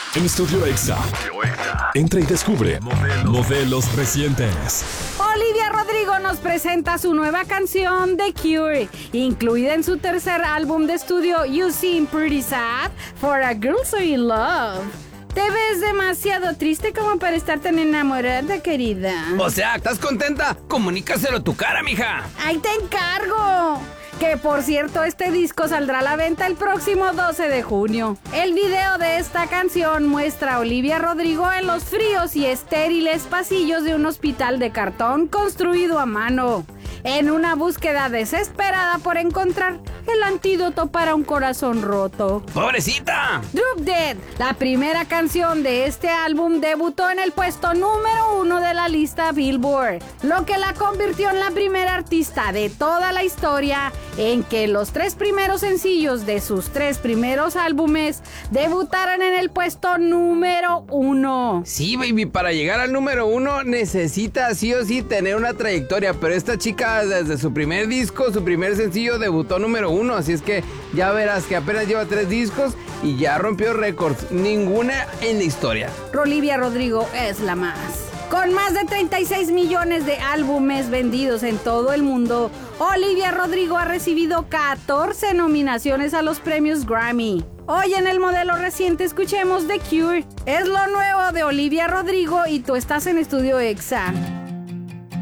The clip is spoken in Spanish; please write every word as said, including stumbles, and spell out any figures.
En Estudio Exa. Entra y descubre modelos recientes. Olivia Rodrigo nos presenta su nueva canción The Cure, incluida en su tercer álbum de estudio You Seem Pretty Sad for a Girl So In Love. Te ves demasiado triste como para estar tan enamorada, querida. O sea, ¿estás contenta? Comunícaselo a tu cara, mija. ¡Ahí te encargo! Que por cierto, este disco saldrá a la venta el próximo doce de junio. El video de esta canción muestra a Olivia Rodrigo en los fríos y estériles pasillos de un hospital de cartón construido a mano, en una búsqueda desesperada por encontrar el antídoto para un corazón roto. ¡Pobrecita! Drop Dead, la primera canción de este álbum, debutó en el puesto número uno de la lista Billboard, lo que la convirtió en la primera artista de toda la historia en que los tres primeros sencillos de sus tres primeros álbumes debutaran en el puesto número uno. Sí, baby, para llegar al número uno necesita sí o sí tener una trayectoria, pero esta chica desde su primer disco, su primer sencillo, debutó número uno, así es que ya verás que apenas lleva tres discos y ya rompió récords, ninguna en la historia. Olivia Rodrigo es la más. Con más de treinta y seis millones de álbumes vendidos en todo el mundo, Olivia Rodrigo ha recibido catorce nominaciones a los premios Grammy. Hoy en el modelo reciente escuchemos The Cure. Es lo nuevo de Olivia Rodrigo y tú estás en Estudio Exa.